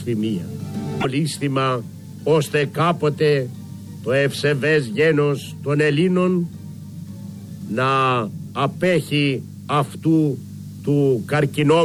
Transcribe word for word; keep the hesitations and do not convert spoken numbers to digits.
βλασφημία. Πολύστημα ώστε κάποτε το ευσεβές γένος των Ελλήνων να απέχει αυτού του καρκινόμου